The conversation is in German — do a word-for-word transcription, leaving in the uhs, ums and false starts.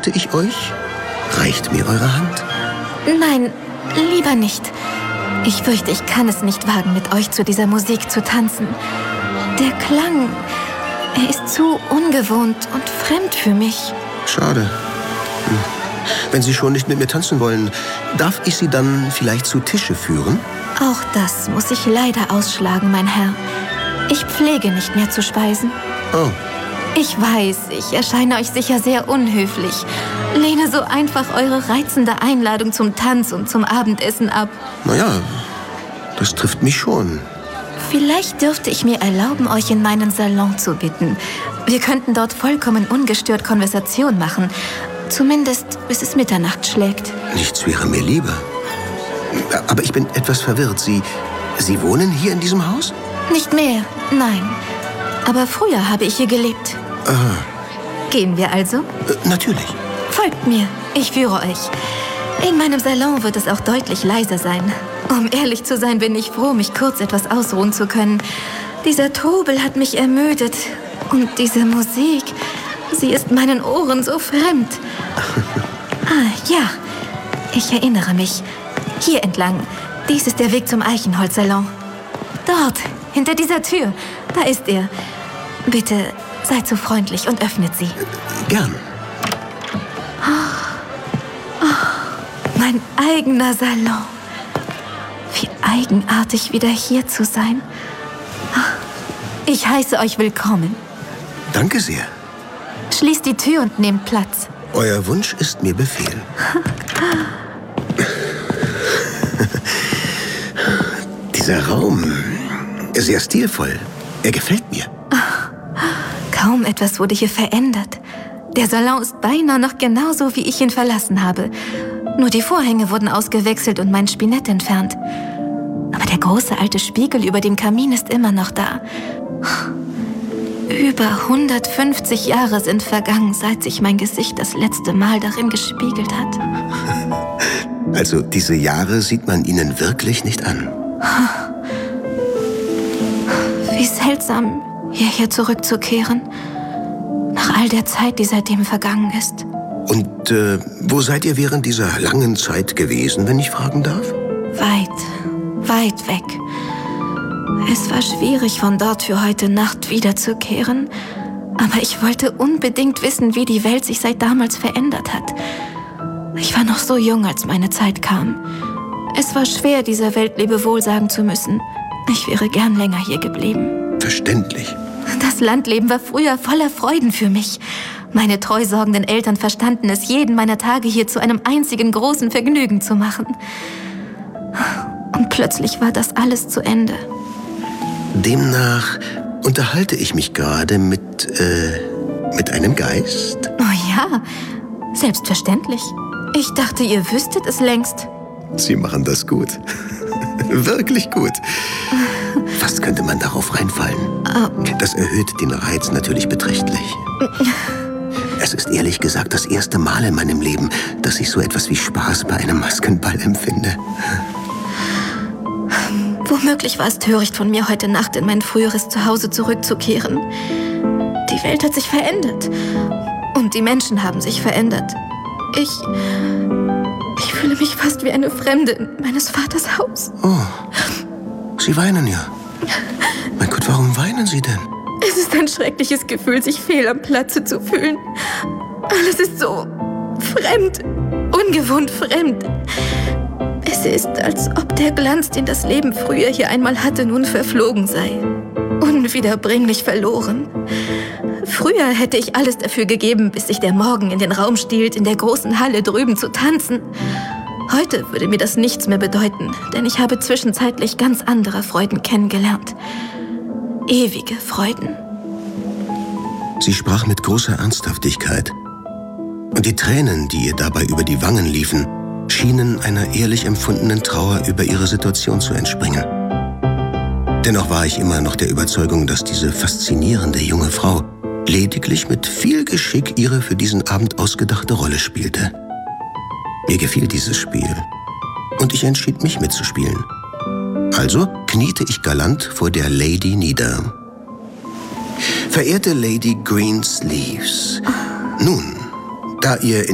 bitte ich euch, reicht mir eure Hand. Nein, lieber nicht. Ich fürchte, ich kann es nicht wagen, mit euch zu dieser Musik zu tanzen. Der Klang, er ist zu ungewohnt und fremd für mich. Schade. Hm. Wenn Sie schon nicht mit mir tanzen wollen, darf ich Sie dann vielleicht zu Tische führen? Auch das muss ich leider ausschlagen, mein Herr. Ich pflege nicht mehr zu speisen. Oh. Ich weiß, ich erscheine euch sicher sehr unhöflich. Lehne so einfach eure reizende Einladung zum Tanz und zum Abendessen ab. Naja, das trifft mich schon. Vielleicht dürfte ich mir erlauben, euch in meinen Salon zu bitten. Wir könnten dort vollkommen ungestört Konversation machen. Zumindest, bis es Mitternacht schlägt. Nichts wäre mir lieber. Aber ich bin etwas verwirrt. Sie, Sie wohnen hier in diesem Haus? Nicht mehr, nein. Aber früher habe ich hier gelebt. Aha. Gehen wir also? Äh, natürlich. Folgt mir, ich führe euch. In meinem Salon wird es auch deutlich leiser sein. Um ehrlich zu sein, bin ich froh, mich kurz etwas ausruhen zu können. Dieser Trubel hat mich ermüdet. Und diese Musik, sie ist meinen Ohren so fremd. Ah, ja, ich erinnere mich. Hier entlang. Dies ist der Weg zum Eichenholzsalon. Dort, hinter dieser Tür. Da ist er. Bitte, seid so freundlich und öffnet sie. Gern. Oh, oh, mein eigener Salon. Wie eigenartig, wieder hier zu sein. Ich heiße euch willkommen. Danke sehr. Schließt die Tür und nehmt Platz. Euer Wunsch ist mir Befehl. Dieser Raum, sehr stilvoll. Er gefällt mir. Kaum etwas wurde hier verändert. Der Salon ist beinahe noch genauso, wie ich ihn verlassen habe. Nur die Vorhänge wurden ausgewechselt und mein Spinett entfernt. Aber der große alte Spiegel über dem Kamin ist immer noch da. Über hundertfünfzig Jahre sind vergangen, seit sich mein Gesicht das letzte Mal darin gespiegelt hat. Also diese Jahre sieht man Ihnen wirklich nicht an. Wie seltsam, hierher zurückzukehren. Nach all der Zeit, die seitdem vergangen ist. Und äh, wo seid ihr während dieser langen Zeit gewesen, wenn ich fragen darf? Weit, weit weg. Es war schwierig, von dort für heute Nacht wiederzukehren. Aber ich wollte unbedingt wissen, wie die Welt sich seit damals verändert hat. Ich war noch so jung, als meine Zeit kam. Es war schwer, dieser Welt Lebewohl sagen zu müssen. Ich wäre gern länger hier geblieben. Verständlich. Das Landleben war früher voller Freuden für mich. Meine treusorgenden Eltern verstanden es, jeden meiner Tage hier zu einem einzigen großen Vergnügen zu machen. Und plötzlich war das alles zu Ende. Demnach unterhalte ich mich gerade mit, äh, mit einem Geist? Oh ja, selbstverständlich. Ich dachte, ihr wüsstet es längst. Sie machen das gut. Wirklich gut. Fast könnte man darauf reinfallen. Das erhöht den Reiz natürlich beträchtlich. Es ist ehrlich gesagt das erste Mal in meinem Leben, dass ich so etwas wie Spaß bei einem Maskenball empfinde. Womöglich war es töricht von mir, heute Nacht in mein früheres Zuhause zurückzukehren. Die Welt hat sich verändert. Und die Menschen haben sich verändert. Ich... Ich fühle mich fast wie eine Fremde in meines Vaters Haus. Oh, Sie weinen ja. Mein Gott, warum weinen Sie denn? Es ist ein schreckliches Gefühl, sich fehl am Platze zu fühlen. Alles ist so fremd, ungewohnt fremd. Es ist, als ob der Glanz, den das Leben früher hier einmal hatte, nun verflogen sei. Unwiederbringlich verloren. Früher hätte ich alles dafür gegeben, bis sich der Morgen in den Raum stiehlt, in der großen Halle drüben zu tanzen. Heute würde mir das nichts mehr bedeuten, denn ich habe zwischenzeitlich ganz andere Freuden kennengelernt. Ewige Freuden. Sie sprach mit großer Ernsthaftigkeit. Und die Tränen, die ihr dabei über die Wangen liefen, schienen einer ehrlich empfundenen Trauer über ihre Situation zu entspringen. Dennoch war ich immer noch der Überzeugung, dass diese faszinierende junge Frau lediglich mit viel Geschick ihre für diesen Abend ausgedachte Rolle spielte. Mir gefiel dieses Spiel und ich entschied mich mitzuspielen. Also kniete ich galant vor der Lady nieder. Verehrte Lady Greensleeves, nun, da ihr in